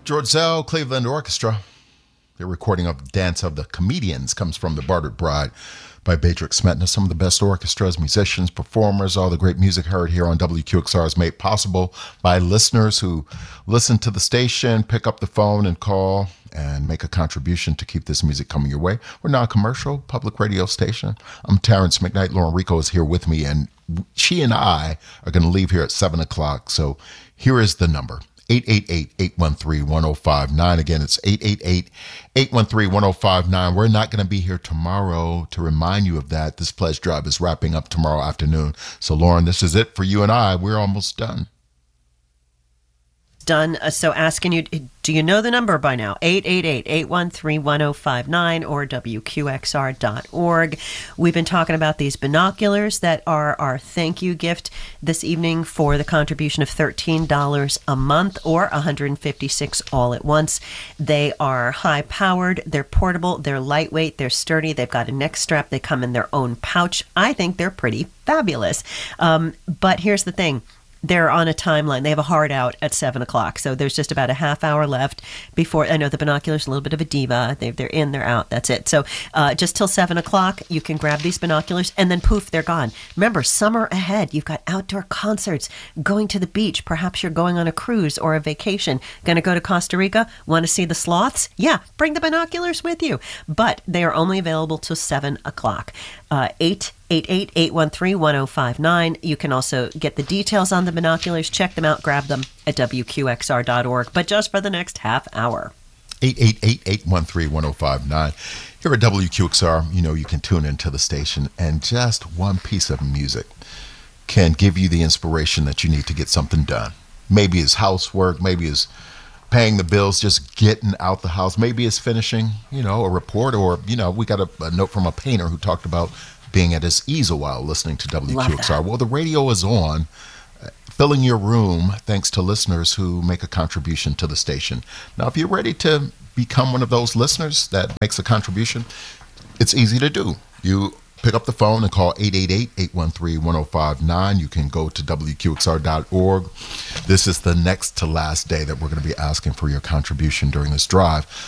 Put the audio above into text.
George Zell, Cleveland Orchestra. Their recording of Dance of the Comedians comes from The Bartered Bride by Beatrix Smetna. Some of the best orchestras, musicians, performers, all the great music heard here on WQXR is made possible by listeners who listen to the station, pick up the phone and call and make a contribution to keep this music coming your way. We're not a commercial public radio station. I'm Terrence McKnight. Lauren Rico is here with me, and she and I are going to leave here at 7 o'clock. So here is the number. 888-813-1059. Again, it's 888-813-1059. We're not going to be here tomorrow to remind you of that. This pledge drive is wrapping up tomorrow afternoon. So, Lauren, this is it for you and I. We're almost done. Done. So asking you, do you know the number by now? 888-813-1059 or WQXR.org. We've been talking about these binoculars that are our thank you gift this evening for the contribution of $13 a month or $156 all at once. They are high powered, they're portable, they're lightweight, they're sturdy, they've got a neck strap, they come in their own pouch. I think they're pretty fabulous. But here's the thing. They're on a timeline. They have a hard out at 7 o'clock. So there's just about a half hour left before, I know the binoculars a little bit of a diva. They're in, they're out. That's it. So just till 7 o'clock, you can grab these binoculars and then poof, they're gone. Remember, summer ahead. You've got outdoor concerts, going to the beach. Perhaps you're going on a cruise or a vacation. Going to go to Costa Rica? Want to see the sloths? Yeah, bring the binoculars with you. But they are only available till 7 o'clock. 888-813-1059. You can also get the details on the binoculars, check them out, grab them at WQXR.org, but just for the next half hour. 888-813-1059. Here at WQXR, you know you can tune into the station, and just one piece of music can give you the inspiration that you need to get something done. Maybe it's housework, maybe it's paying the bills, just getting out the house. Maybe it's finishing, a report, or, we got a note from a painter who talked about being at his easel while listening to WQXR. Well, the radio is on, filling your room thanks to listeners who make a contribution to the station. Now, if you're ready to become one of those listeners that makes a contribution, it's easy to do. You pick up the phone and call 888-813-1059. You can go to WQXR.org. This is the next to last day that we're going to be asking for your contribution during this drive.